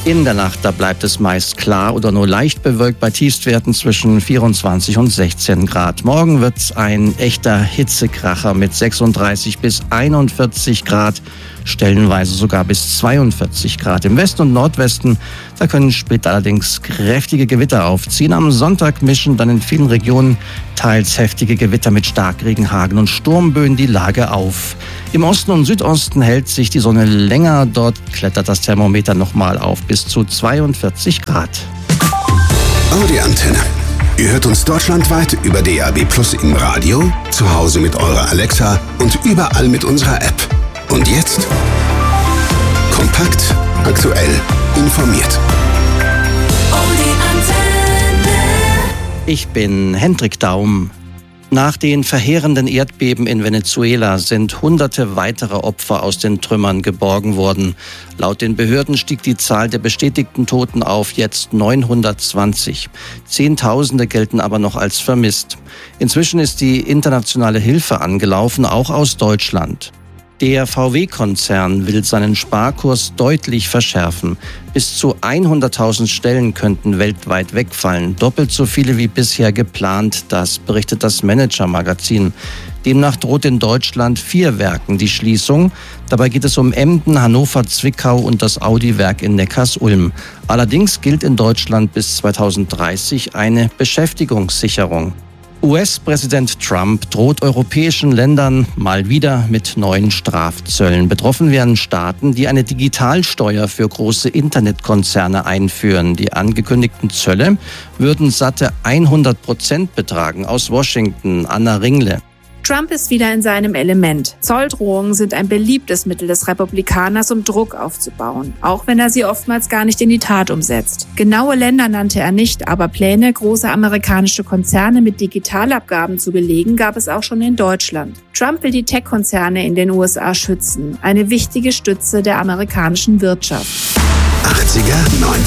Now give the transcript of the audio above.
In der Nacht, da bleibt es meist klar oder nur leicht bewölkt bei Tiefstwerten zwischen 24 und 16 Grad. Morgen wird es ein echter Hitzekracher mit 36 bis 41 Grad, stellenweise sogar bis 42 Grad. Im Westen und Nordwesten, da können später allerdings kräftige Gewitter aufziehen. Am Sonntag mischen dann in vielen Regionen teils heftige Gewitter mit Starkregen, Hagel und Sturmböen die Lage auf. Im Osten und Südosten hält sich die Sonne länger. Dort klettert das Thermometer nochmal auf bis zu 42 Grad. Audi Antenne. Ihr hört uns deutschlandweit über DAB+ im Radio, zu Hause mit eurer Alexa und überall mit unserer App. Und jetzt kompakt, aktuell, informiert. Ich bin Hendrik Daum. Nach den verheerenden Erdbeben in Venezuela sind Hunderte weitere Opfer aus den Trümmern geborgen worden. Laut den Behörden stieg die Zahl der bestätigten Toten auf jetzt 920. Zehntausende gelten aber noch als vermisst. Inzwischen ist die internationale Hilfe angelaufen, auch aus Deutschland. Der VW-Konzern will seinen Sparkurs deutlich verschärfen. Bis zu 100.000 Stellen könnten weltweit wegfallen, doppelt so viele wie bisher geplant, das berichtet das Manager-Magazin. Demnach droht in Deutschland 4 Werken die Schließung. Dabei geht es um Emden, Hannover, Zwickau und das Audi-Werk in Neckarsulm. Allerdings gilt in Deutschland bis 2030 eine Beschäftigungssicherung. US-Präsident Trump droht europäischen Ländern mal wieder mit neuen Strafzöllen. Betroffen wären Staaten, die eine Digitalsteuer für große Internetkonzerne einführen. Die angekündigten Zölle würden satte 100% betragen. Aus Washington, Anna Ringle. Trump ist wieder in seinem Element. Zolldrohungen sind ein beliebtes Mittel des Republikaners, um Druck aufzubauen, auch wenn er sie oftmals gar nicht in die Tat umsetzt. Genaue Länder nannte er nicht, aber Pläne, große amerikanische Konzerne mit Digitalabgaben zu belegen, gab es auch schon in Deutschland. Trump will die Tech-Konzerne in den USA schützen, eine wichtige Stütze der amerikanischen Wirtschaft. 80er, 90er.